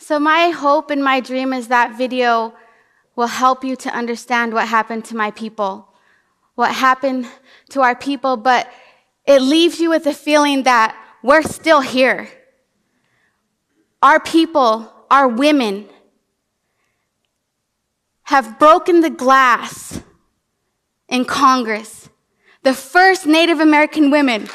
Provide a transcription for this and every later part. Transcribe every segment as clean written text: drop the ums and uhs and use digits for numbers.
So my hope and my dream is that video will help you to understand what happened to my people, what happened to our people, but it leaves you with a feeling that we're still here. Our people, our women, have broken the glass in Congress. The first Native American women.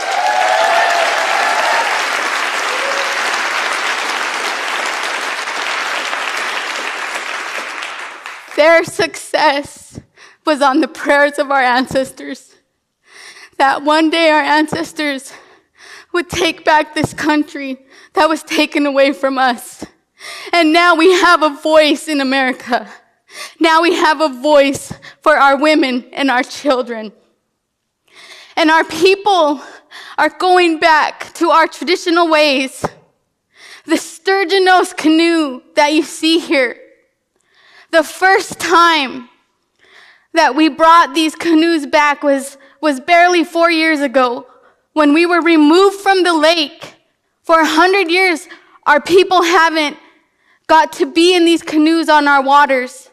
Their success was on the prayers of our ancestors. That one day our ancestors would take back this country that was taken away from us. And now we have a voice in America. Now we have a voice for our women and our children. And our people are going back to our traditional ways. The Sturgeon-Nose canoe that you see here. The first time that we brought these canoes back was barely 4 years ago when we were removed from the lake. For 100 years, our people haven't got to be in these canoes on our waters.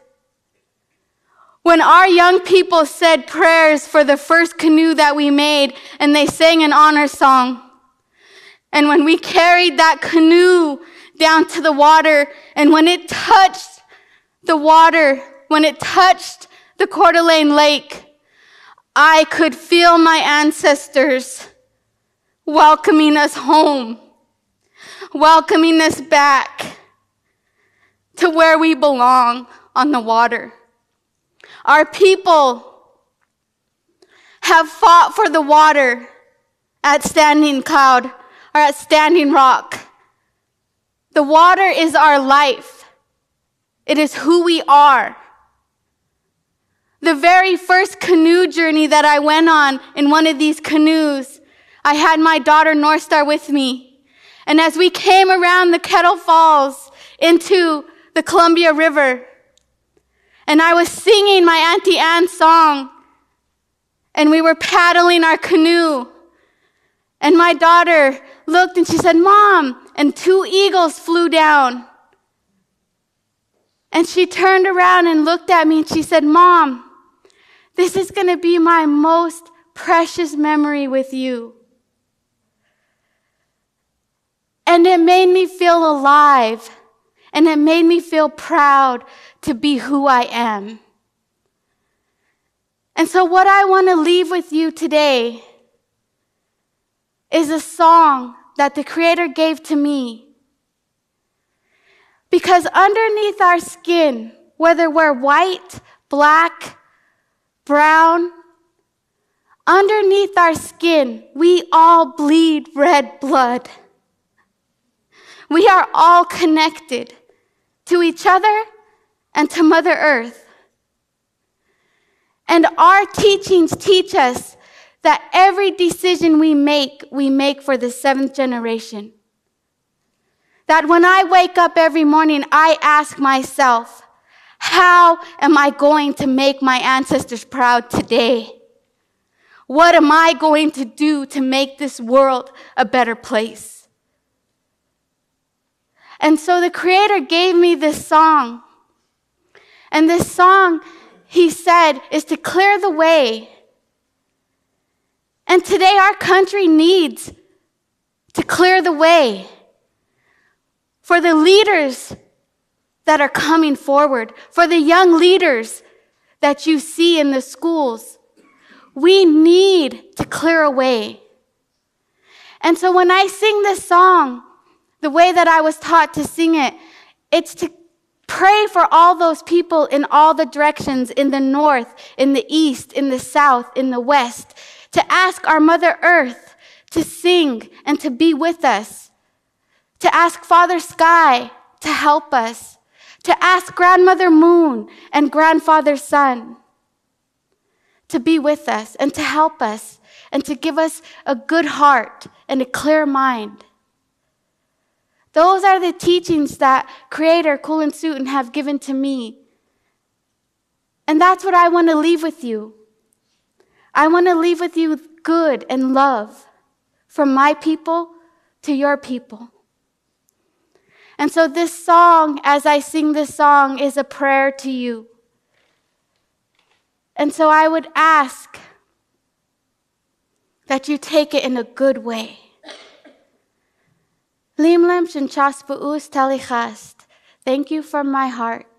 When our young people said prayers for the first canoe that we made, and they sang an honor song, and when we carried that canoe down to the water, and when it touched the water, when it touched the Coeur d'Alene Lake, I could feel my ancestors welcoming us home, welcoming us back to where we belong on the water. Our people have fought for the water at Standing Cloud or at Standing Rock. The water is our life. It is who we are. The very first canoe journey that I went on in one of these canoes, I had my daughter North Star with me. And as we came around the Kettle Falls into the Columbia River, and I was singing my Auntie Anne's song, and we were paddling our canoe, and my daughter looked and she said, "Mom," and 2 eagles flew down. And she turned around and looked at me and she said, "Mom, this is going to be my most precious memory with you." And it made me feel alive, and it made me feel proud to be who I am. And so what I want to leave with you today is a song that the Creator gave to me. Because underneath our skin, whether we're white, black, brown, underneath our skin, we all bleed red blood. We are all connected to each other and to Mother Earth. And our teachings teach us that every decision we make for the 7th generation. That when I wake up every morning, I ask myself, how am I going to make my ancestors proud today? What am I going to do to make this world a better place? And so the Creator gave me this song. And this song, He said, is to clear the way. And today our country needs to clear the way for the leaders that are coming forward, for the young leaders that you see in the schools. We need to clear a way. And so when I sing this song, the way that I was taught to sing it, it's to pray for all those people in all the directions, in the north, in the east, in the south, in the west, to ask our Mother Earth to sing and to be with us, to ask Father Sky to help us, to ask Grandmother Moon and Grandfather Sun to be with us and to help us and to give us a good heart and a clear mind. Those are the teachings that Creator Kulin Sutton have given to me. And that's what I want to leave with you. I want to leave with you good and love from my people to your people. And so this song, as I sing this song, is a prayer to you. And so I would ask that you take it in a good way. Limlim shinchas bu'us talichast. Thank you from my heart.